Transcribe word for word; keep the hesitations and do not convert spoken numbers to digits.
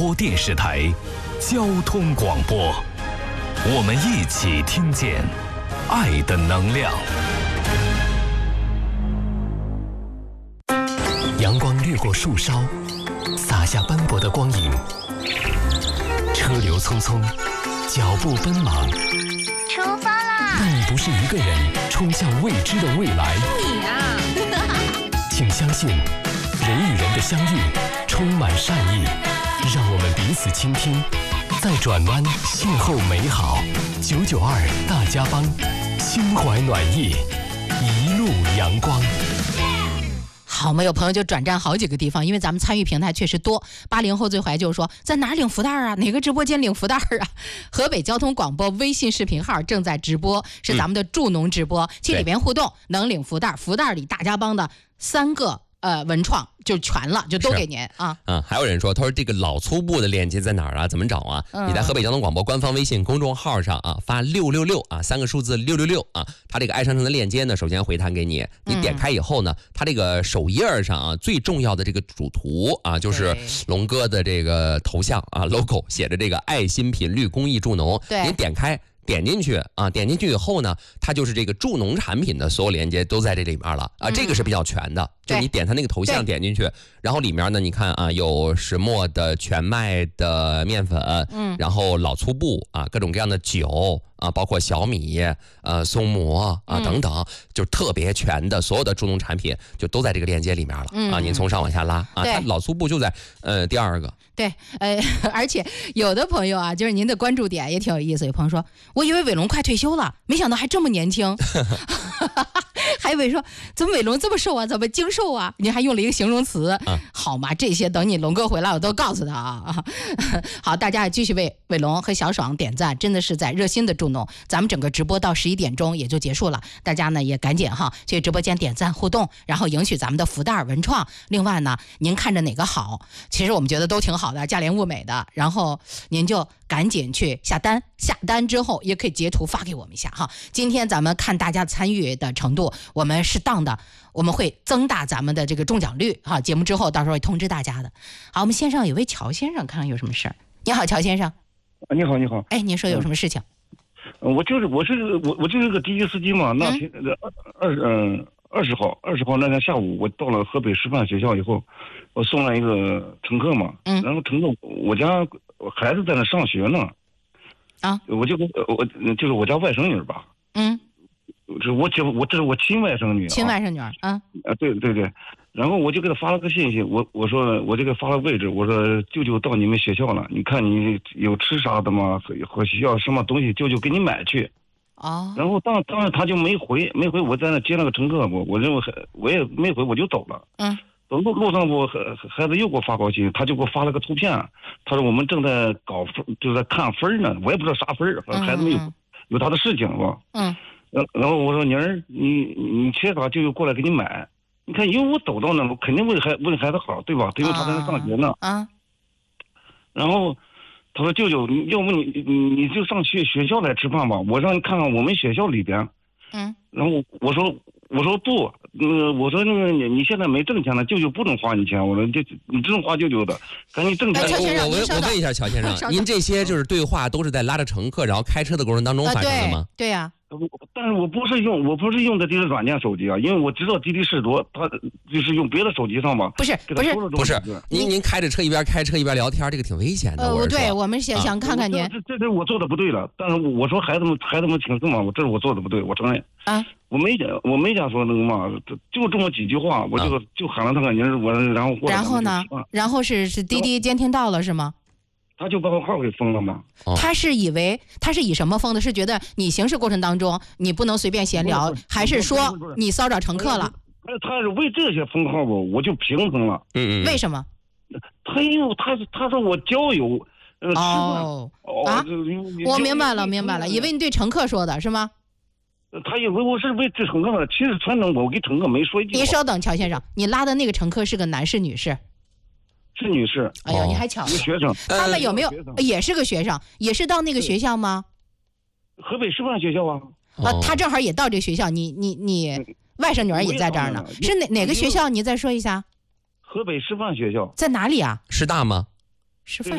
播电视台交通广播，我们一起听见爱的能量。阳光掠过树梢，洒下斑驳的光影。车流匆匆，脚步奔忙。 出发啦！ 但你不是一个人冲向未知的未来。 你啊！ 请相信，人与人的相遇充满善意，让我们彼此倾听，在转弯邂逅美好。九九二大家帮，心怀暖意，一路阳光。 好，我们有朋友就转战好几个地方，因为咱们参与平台确实多。八零后最怀旧说，在哪儿领福袋啊？哪个直播间领福袋啊？河北交通广播微信视频号正在直播，是咱们的助农直播，去、嗯、里边互动能领福袋，福袋里大家帮的三个呃文创就全了，就都给您啊。 嗯，还有人说，他说这个老粗布的链接在哪儿啊？怎么找啊？嗯、你在河北交通广播官方微信公众号上啊，发六六六啊，三个数字六六六啊，它这个爱商城的链接呢，首先回弹给你，你点开以后呢，它这个首页上啊，最重要的这个主图啊，就是龙哥的这个头像啊 ，logo 写着这个爱心频率公益助农，你点开。点进去啊，点进去以后呢，它就是这个助农产品的所有链接都在这里面了啊，嗯、这个是比较全的。就你点它那个头像点进去，然后里面呢，你看啊，有石磨的、全麦的面粉，嗯，然后老粗布啊，各种各样的酒啊，包括小米、呃松蘑啊等等，嗯、就特别全的所有的助农产品就都在这个链接里面了、嗯、啊。您从上往下拉啊，它老粗布就在呃第二个。 对，呃，而且有的朋友啊，就是您的关注点也挺有意思。有朋友说，我以为伟龙快退休了，没想到还这么年轻。还以为说，怎么伟龙这么瘦啊？怎么精瘦啊？您还用了一个形容词，啊、好嘛？这些等你龙哥回来，我都告诉他啊。好，大家继续为伟龙和小爽点赞，真的是在热心的助农。咱们整个直播到十一点钟也就结束了，大家呢也赶紧哈去直播间点赞互动，然后赢取咱们的福袋文创。另外呢，您看着哪个好，其实我们觉得都挺好的，价廉物美的，然后您就赶紧去下单，下单之后也可以截图发给我们一下哈。今天咱们看大家参与的程度，我们适当的我们会增大咱们的这个中奖率哈。节目之后到时候会通知大家的。好，我们线上有位乔先生，看看有什么事儿。你好，乔先生。 你好，你好。 哎，您说有什么事情？ 嗯、我就是我是我我就是个滴滴司机嘛。那天二嗯二十号二十号那天下午，我到了河北师范学校以后，我送了一个乘客嘛。嗯。然后乘客我家孩子在那上学呢。啊。我就我就是我家外甥女吧。嗯。这我姐我这是我亲外甥女、啊。 亲外甥女啊。啊， 对对对。然后我就给他发了个信息，我我说我就给他发了位置，我说舅舅到你们学校了，你看你有吃啥的吗？和学校什么东西，舅舅给你买去。哦。然后当当然他就没回，没回，我在那接了个乘客，我我认为我也没回，我就走了。嗯。走路路上我孩子又给我发高信，他就给我发了个图片，他说我们正在搞分，就在看分呢，我也不知道啥分，孩子没有、嗯、有他的事情是吧？嗯。然然后我说妮儿，你你缺啥舅舅过来给你买。你看，因为我走到那，我肯定为孩问孩子好，对吧？因为他在那上学呢。啊。然后他说：“舅舅，要不你你你就上去学校来吃饭吧，我让你看看我们学校里边。”嗯。然后我说我说不，呃，我说那个你你现在没挣钱了，舅舅不能花你钱。我说这你这种花舅舅的，赶紧挣钱。 我我我问一下乔先生，您这些就是对话都是在拉着乘客，然后开车的过程当中发生的吗？ 对呀。 但是我不是用我不是用的这个软件手机啊，因为我知道滴滴士多，他就是用别的手机上吧。 不是不是不是，您您开着车一边开车一边聊天，这个挺危险的。 呃，对，我们想想看看您。 这这这我做的不对了，但是我说孩子们孩子们挺什么，我这是我做的不对，我承认。啊。我没讲我没讲说那个嘛，就这么几句话，我就、啊、就喊了他个人，我然后然后呢？然后是是滴滴监听到了是吗？ 他就把我号给封了吗？ 他是以为他是以什么封的？是觉得你行驶过程当中你不能随便闲聊，还是说你骚扰乘客了？ 他他是为这些封号不？我就平衡了。 嗯嗯。为什么？ 他因为他他说我交友呃吃饭。 哦啊！我明白了明白了，以为你对乘客说的是吗？ 他以为我是为这乘客的，其实全程我给乘客没说一句话。 您稍等，乔先生，你拉的那个乘客是个男士女士？ 是女士。 哎呦，你还巧了。 学生。 他们有没有也是个学生，也是到那个学校吗？ 河北师范学校啊。 啊，他正好也到这个学校，你你你外甥女儿也在这儿呢。是哪哪个学校？你再说一下。 河北师范学校。 在哪里啊？ 师大吗？ 师范